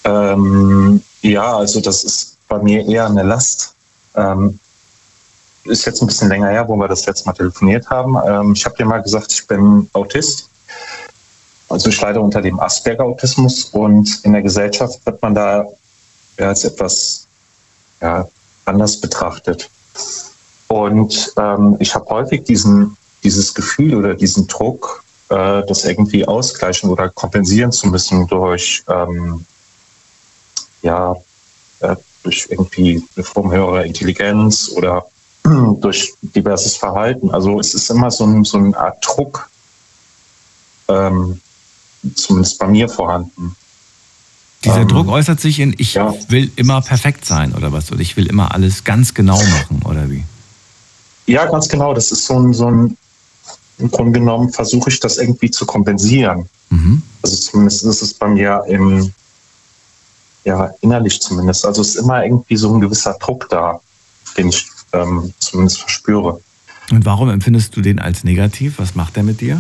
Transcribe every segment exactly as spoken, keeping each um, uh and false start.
Ähm, ja, also das ist bei mir eher eine Last. Ähm, ist jetzt ein bisschen länger her, wo wir das letzte Mal telefoniert haben. Ähm, ich habe dir mal gesagt, ich bin Autist. Also ich leide unter dem Asperger-Autismus und in der Gesellschaft wird man da ja, als etwas ja, anders betrachtet. Und ähm, ich habe häufig diesen, dieses Gefühl oder diesen Druck, äh, das irgendwie ausgleichen oder kompensieren zu müssen durch, ähm, ja, äh, durch irgendwie eine Form höherer Intelligenz oder durch diverses Verhalten. Also es ist immer so, ein, so eine Art Druck, ähm, zumindest bei mir vorhanden. Dieser ähm, Druck äußert sich in, ich ja. will immer perfekt sein oder was? Oder ich will immer alles ganz genau machen oder wie? Ja, ganz genau. Das ist so ein, so ein im Grunde genommen versuche ich das irgendwie zu kompensieren. Mhm. Also zumindest ist es bei mir im, ja, innerlich zumindest. Also es ist immer irgendwie so ein gewisser Druck da, den ich ähm, zumindest verspüre. Und warum empfindest du den als negativ? Was macht der mit dir?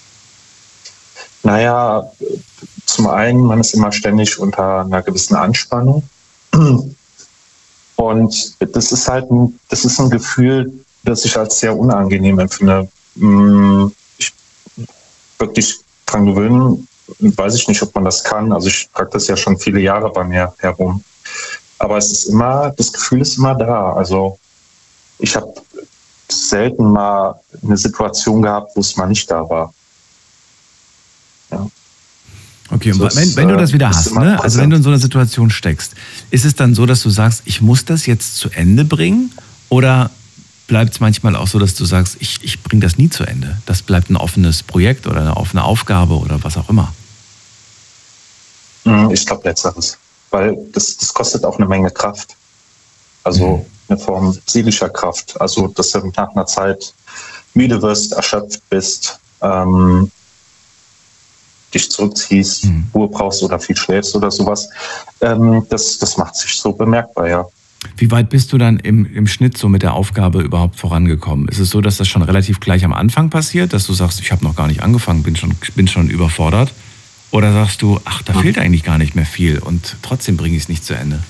Naja, zum einen, man ist immer ständig unter einer gewissen Anspannung. Und das ist halt ein, das ist ein Gefühl, das ich als sehr unangenehm empfinde. Ich wirklich dran gewöhnen, weiß ich nicht, ob man das kann. Also ich trage das ja schon viele Jahre bei mir herum. Aber es ist immer, das Gefühl ist immer da. Also ich habe selten mal eine Situation gehabt, wo es mal nicht da war. Ja. Okay, und wenn, wenn du das wieder hast, ne? Also wenn du in so einer Situation steckst, ist es dann so, dass du sagst, ich muss das jetzt zu Ende bringen? Oder bleibt es manchmal auch so, dass du sagst, ich, ich bringe das nie zu Ende? Das bleibt ein offenes Projekt oder eine offene Aufgabe oder was auch immer? Ich glaube letzteres, weil das, das kostet auch eine Menge Kraft. Also mhm. eine Form seelischer Kraft. Also dass du nach einer Zeit müde wirst, erschöpft bist, ähm, dich zurückziehst, mhm. Ruhe brauchst oder viel schläfst oder sowas. Ähm, das, das macht sich so bemerkbar, ja. Wie weit bist du dann im, im Schnitt so mit der Aufgabe überhaupt vorangekommen? Ist es so, dass das schon relativ gleich am Anfang passiert, dass du sagst, ich habe noch gar nicht angefangen, bin schon, bin schon überfordert? Oder sagst du, ach, da mhm. fehlt eigentlich gar nicht mehr viel und trotzdem bringe ich es nicht zu Ende?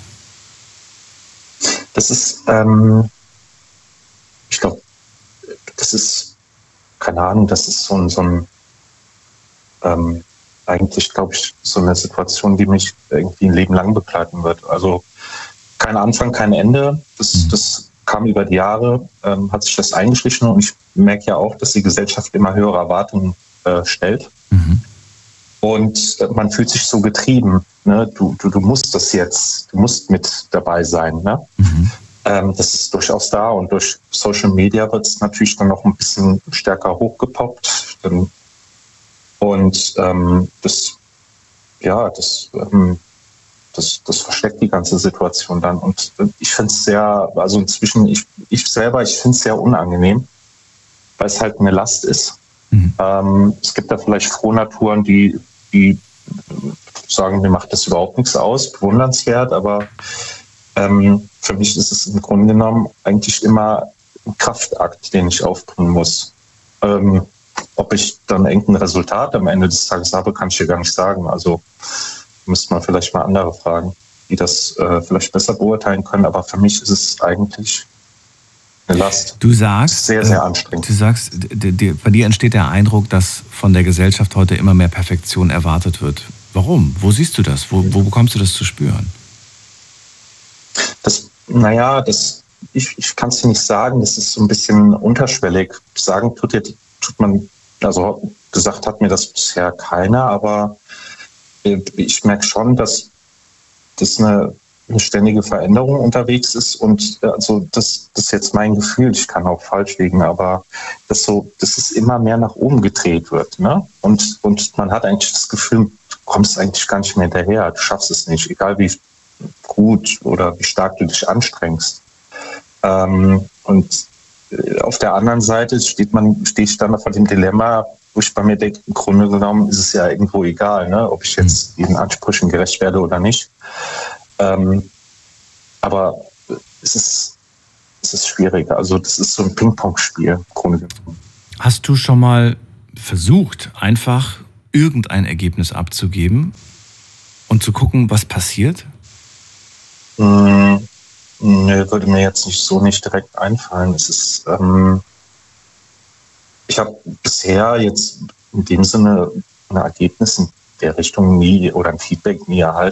Das ist, ähm, ich glaube, das ist, keine Ahnung, das ist so ein, so ein ähm, eigentlich, glaube ich, so eine Situation, die mich irgendwie ein Leben lang begleiten wird. Also kein Anfang, kein Ende. Das, mhm. das kam über die Jahre, ähm, hat sich das eingeschlichen und ich merke ja auch, dass die Gesellschaft immer höhere Erwartungen äh, stellt. Mhm. Und äh, man fühlt sich so getrieben. Ne? Du, du, du musst das jetzt, du musst mit dabei sein. Ne? Mhm. Ähm, das ist durchaus da und durch Social Media wird es natürlich dann noch ein bisschen stärker hochgepoppt. Dann, und ähm, das, ja, das, ähm, das, das versteckt die ganze Situation dann. Und ich finde es sehr, also inzwischen, ich, ich selber, ich finde es sehr unangenehm, weil es halt eine Last ist. Mhm. Ähm, es gibt da vielleicht Frohnaturen, die, die sagen, mir macht das überhaupt nichts aus, bewundernswert, aber ähm, für mich ist es im Grunde genommen eigentlich immer ein Kraftakt, den ich aufbringen muss. Ähm, ob ich dann irgendein Resultat am Ende des Tages habe, kann ich dir gar nicht sagen. Also müsste man vielleicht mal andere fragen, die das äh, vielleicht besser beurteilen können. Aber für mich ist es eigentlich eine Last. Du sagst, sehr, sehr anstrengend. Du sagst, d- d- bei dir entsteht der Eindruck, dass von der Gesellschaft heute immer mehr Perfektion erwartet wird. Warum? Wo siehst du das? Wo, wo bekommst du das zu spüren? Das, naja, das, ich, ich kann es dir nicht sagen. Das ist so ein bisschen unterschwellig. Sagen tut, dir, tut man, also gesagt hat mir das bisher keiner, aber ich merke schon, dass das eine, eine ständige Veränderung unterwegs ist und also das, das ist jetzt mein Gefühl, ich kann auch falsch liegen, aber dass so, dass es immer mehr nach oben gedreht wird, ne? Und, und man hat eigentlich das Gefühl, du kommst eigentlich gar nicht mehr hinterher, du schaffst es nicht, egal wie gut oder wie stark du dich anstrengst. Ähm, und auf der anderen Seite steht man, stehe ich dann vor dem Dilemma, wo ich bei mir denke, im Grunde genommen ist es ja irgendwo egal, ne, ob ich jetzt diesen Ansprüchen gerecht werde oder nicht. Ähm, aber es ist, es ist schwierig. Also das ist so ein Ping-Pong-Spiel im Grunde genommen. Hast du schon mal versucht, einfach irgendein Ergebnis abzugeben und und zu gucken, was passiert? Mm, ne, würde mir jetzt nicht so nicht direkt einfallen. Es ist, ähm, ich habe bisher jetzt in dem Sinne ein Ergebnis in der Richtung nie oder ein Feedback nie erhalten.